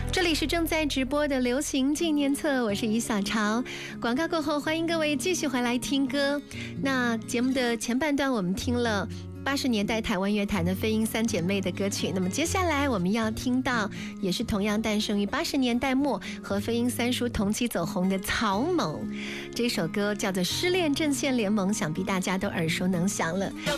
这里是正在直播的流行纪念册，我是于小潮。广告过后，欢迎各位继续回来听歌。那节目的前半段我们听了80年代台湾乐坛的飞鹰三姐妹的歌曲，那么接下来我们要听到也是同样诞生于80年代末和飞鹰三叔同期走红的草蜢，这首歌叫做《失恋阵线联盟》，想必大家都耳熟能详了。